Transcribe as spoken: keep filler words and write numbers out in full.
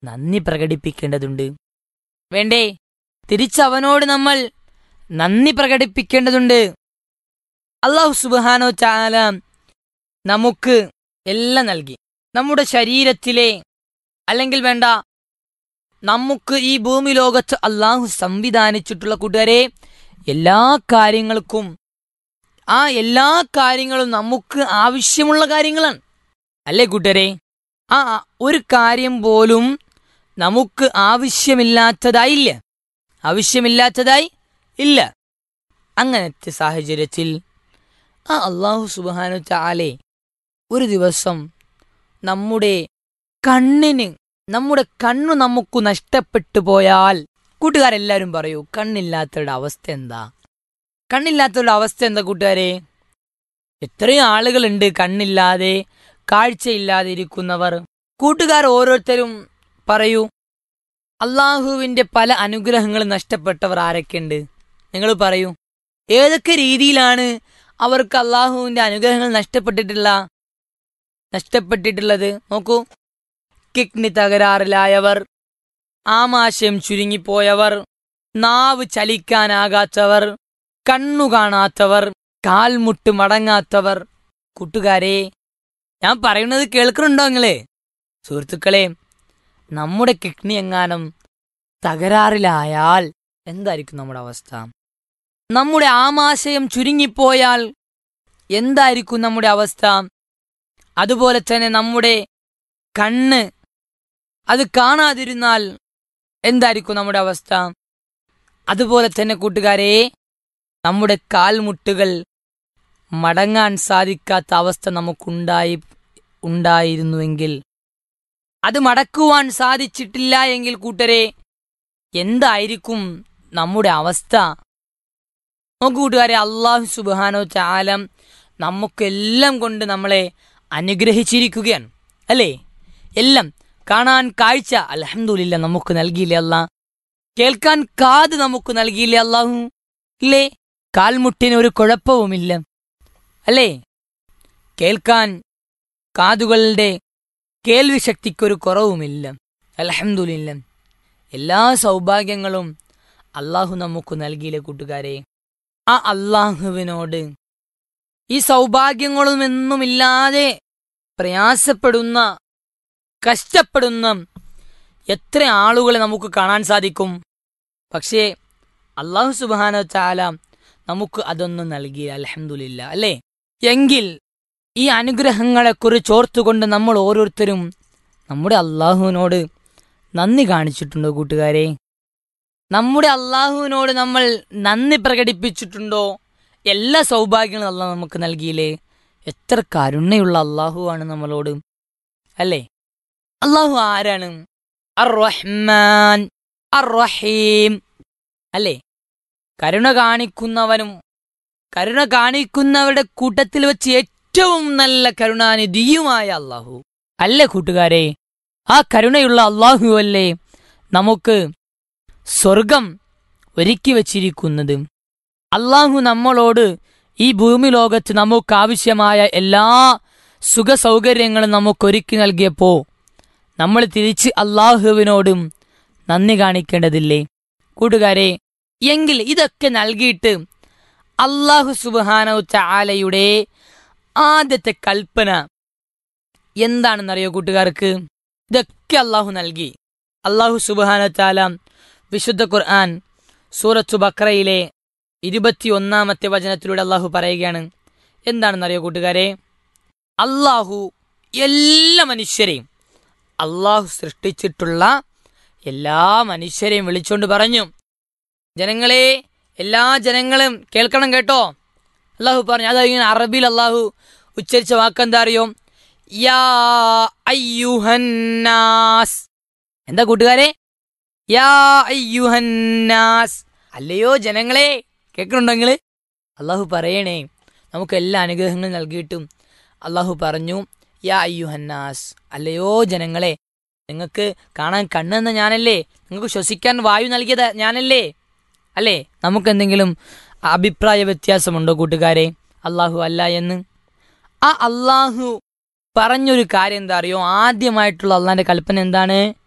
നന്ദി പ്രകടിപ്പിക്കേണ്ടതുണ്ട്. വേണ്ടേ? തിരിച്ചവനോട് നമ്മൾ നന്ദി പ്രകടിപ്പിക്കേണ്ടതുണ്ട്. അല്ലാഹു സുബ്ഹാനഹു വ തആല നമുക്ക് എല്ലാം നൽകി. നമ്മുടെ ശരീരത്തിലെ അല്ലെങ്കിൽ വേണ്ട നമുക്ക് ഈ ഭൂമി ലോകത്ത് അല്ലാഹു സംവിധാനിച്ചിട്ടുള്ള കൂട്ടുകാരെ എല്ലാ കാര്യങ്ങൾക്കും ആ എല്ലാ കാര്യങ്ങളും നമുക്ക് ആവശ്യമുള്ള കാര്യങ്ങളാണ്. അല്ലേ കൂട്ടുകാരെ? ആ ഒരു കാര്യം പോലും നമുക്ക് ആവശ്യമില്ലാത്തതായില്ല, ആവശ്യമില്ലാത്തതായി ഇല്ല. അങ്ങനത്തെ സാഹചര്യത്തിൽ ആ അല്ലാഹു സുബ്ഹാനഹു വ തആല ഒരു ദിവസം നമ്മുടെ കണ്ണിന് നമ്മുടെ കണ്ണു നമുക്ക് നഷ്ടപ്പെട്ടു പോയാൽ, കൂട്ടുകാരെല്ലാവരും പറയൂ, കണ്ണില്ലാത്തവരുടെ അവസ്ഥ എന്താ? കണ്ണില്ലാത്തവരുടെ അവസ്ഥ എന്താ കൂട്ടുകാരെ? എത്രയും ആളുകളുണ്ട് കണ്ണില്ലാതെ, കാഴ്ചയില്ലാതെ ഇരിക്കുന്നവർ. കൂട്ടുകാർ ഓരോരുത്തരും പറയൂ, അള്ളാഹുവിൻ്റെ പല അനുഗ്രഹങ്ങളും നഷ്ടപ്പെട്ടവർ ആരൊക്കെയുണ്ട്? നിങ്ങൾ പറയൂ, ഏതൊക്കെ രീതിയിലാണ് അവർക്ക് അള്ളാഹുവിൻ്റെ അനുഗ്രഹങ്ങൾ നഷ്ടപ്പെട്ടിട്ടുള്ള നഷ്ടപ്പെട്ടിട്ടുള്ളത് നോക്കൂ. കിഡ്നി തകരാറിലായവർ, ആമാശയം ചുരുങ്ങിപ്പോയവർ, നാവ് ചലിക്കാനാകാത്തവർ, കണ്ണു കാണാത്തവർ, കാൽമുട്ട് മടങ്ങാത്തവർ. കൂട്ടുകാരെ, ഞാൻ പറയുന്നത് കേൾക്കുന്നുണ്ടോ നിങ്ങളെ? സുഹൃത്തുക്കളെ, നമ്മുടെ കിഡ്നി എങ്ങാനും തകരാറിലായാൽ എന്തായിരിക്കും നമ്മുടെ അവസ്ഥ? നമ്മുടെ ആമാശയം ചുരുങ്ങിപ്പോയാൽ എന്തായിരിക്കും നമ്മുടെ അവസ്ഥ? അതുപോലെ തന്നെ നമ്മുടെ കണ്ണ് അത് കാണാതിരുന്നാൽ എന്തായിരിക്കും നമ്മുടെ അവസ്ഥ? അതുപോലെ തന്നെ കൂട്ടുകാരെ, നമ്മുടെ കാൽമുട്ടുകൾ മടങ്ങാൻ സാധിക്കാത്ത അവസ്ഥ നമുക്കുണ്ടായി ഉണ്ടായിരുന്നുവെങ്കിൽ, അത് മടക്കുവാൻ സാധിച്ചിട്ടില്ല എങ്കിൽ കൂട്ടരെ എന്തായിരിക്കും നമ്മുടെ അവസ്ഥ? നോക്കൂ കൂട്ടുകാരെ, അല്ലാഹു സുബ്ഹാനഹു വ തആല നമുക്കെല്ലാം കൊണ്ട് നമ്മളെ അനുഗ്രഹിച്ചിരിക്കുകയാണ്. അല്ലേ? എല്ലാം കാണാൻ കാഴ്ച അൽഹംദുലില്ലാ നമുക്ക് നൽകിയില്ലേ അല്ലാഹ്? കേൾക്കാൻ കാത് നമുക്ക് നൽകിയില്ലേ അല്ലാഹു? ഇല്ലേ? കാൽമുട്ടിന് ഒരു കുഴപ്പവുമില്ല, അല്ലേ? കേൾക്കാൻ കാതുകളുടെ കേൾവി ശക്തിക്കൊരു കുറവുമില്ല. അൽഹംദുലില്ലാ, എല്ലാ സൗഭാഗ്യങ്ങളും അല്ലാഹു നമുക്ക് നൽകിയില്ലേ കൂട്ടുകാരെ? ആ അല്ലാഹുവിനോട് ഈ സൗഭാഗ്യങ്ങളൊന്നുമില്ലാതെ പ്രയാസപ്പെടുന്ന, കഷ്ടപ്പെടുന്ന എത്ര ആളുകളെ നമുക്ക് കാണാൻ സാധിക്കും. പക്ഷേ അല്ലാഹു സുബ്ഹാനഹു വ തആല നമുക്ക് അതൊന്നും നൽകി. അൽഹംദുലില്ലാ, അല്ലേ? എങ്കിൽ ഈ അനുഗ്രഹങ്ങളെക്കുറിച്ച് ഓർത്തുകൊണ്ട് നമ്മൾ ഓരോരുത്തരും നമ്മുടെ അല്ലാഹുവിനോട് നന്ദി കാണിച്ചിട്ടുണ്ടോ കൂട്ടുകാരെ? നമ്മുടെ അല്ലാഹുവിനോട് നമ്മൾ നന്ദി പ്രകടിപ്പിച്ചിട്ടുണ്ടോ? എല്ലാ സൗഭാഗ്യങ്ങളും അല്ലാഹു നമുക്ക് നൽകിയില്ലേ? എത്ര കരുണയുള്ള അല്ലാഹുവാണ് നമ്മളോട്, അല്ലേ? അല്ലാഹു ആരാണ്? അർ റഹ്മാൻ അർ റഹീം, അല്ലേ? കരുണ കാണിക്കുന്നവനും കരുണ കാണിക്കുന്നവരുടെ കൂട്ടത്തിൽ വെച്ച് ഏറ്റവും നല്ല കരുണാനിധിയുമായ അല്ലാഹു, അല്ലേ കൂട്ടുകാരെ? ആ കരുണയുള്ള അല്ലാഹു അല്ലേ നമുക്ക് സ്വർഗം ഒരുക്കി വച്ചിരിക്കുന്നത്? അല്ലാഹു നമ്മളോട് ഈ ഭൂമി ലോകത്ത് നമുക്കാവശ്യമായ എല്ലാ സുഖ സൗകര്യങ്ങളും നമുക്കൊരുക്കി നൽകിയപ്പോ നമ്മൾ തിരിച്ച് അല്ലാഹുവിനോടും നന്ദി കാണിക്കേണ്ടതില്ലേ കൂട്ടുകാരെ? എങ്കിൽ ഇതൊക്കെ നൽകിയിട്ട് അല്ലാഹു സുബ്ഹാനഹു വ തആലയുടെ ആദ്യത്തെ കൽപ്പന എന്താണെന്നറിയോ കൂട്ടുകാർക്ക്? ഇതൊക്കെ അല്ലാഹു നൽകി. അല്ലാഹു സുബ്ഹാനഹു വ തആല വിശുദ്ധ ഖുർആൻ സൂറത്തു ബഖറയിലെ ഇരുപത്തി ഒന്നാമത്തെ വചനത്തിലൂടെ അല്ലാഹു പറയുകയാണ്. എന്താണെന്നറിയോ കൂട്ടുകാരെ? അല്ലാഹു എല്ലാ മനുഷ്യരെയും, അല്ലാഹു സൃഷ്ടിച്ചിട്ടുള്ള എല്ലാ മനുഷ്യരെയും വിളിച്ചുകൊണ്ട് പറഞ്ഞു, ജനങ്ങളെ, എല്ലാ ജനങ്ങളും കേൾക്കണം കേട്ടോ. അല്ലാഹു പറഞ്ഞു, അതായത് അറബിയിൽ അല്ലാഹു ഉച്ചരിച്ച വാക്കെന്താ അറിയോ? യാ അയ്യുഹന്നാസ്. എന്താ കൂട്ടുകാരെ? യാ അയ്യുഹന്നാസ്, അല്ലയോ ജനങ്ങളെ. കേൾക്കണുണ്ടെങ്കിൽ അല്ലാഹു പറയണേ, നമുക്ക് എല്ലാ അനുഗ്രഹങ്ങളും നൽകിയിട്ടും അല്ലാഹു പറഞ്ഞു, യാ അയ്യുഹന്നാസ്, അല്ലയോ ജനങ്ങളെ, നിങ്ങൾക്ക് കാണാൻ കണ്ണെന്ന ഞാനല്ലേ, നിങ്ങൾക്ക് ശ്വസിക്കാൻ വായു നൽകിയത് ഞാനല്ലേ, അല്ലേ? നമുക്കെന്തെങ്കിലും അഭിപ്രായ വ്യത്യാസമുണ്ടോ കൂട്ടുകാരെ അല്ലാഹു അല്ല എന്ന്? ആ അല്ലാഹു പറഞ്ഞൊരു കാര്യം എന്താ അറിയോ? ആദ്യമായിട്ടുള്ള അള്ളാന്റെ കൽപ്പന എന്താണ്?